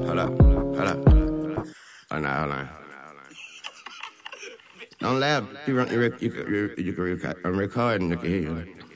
Hold up. Hold up. Oh, no, hold on. Don't laugh. I'm recording. You can hear you.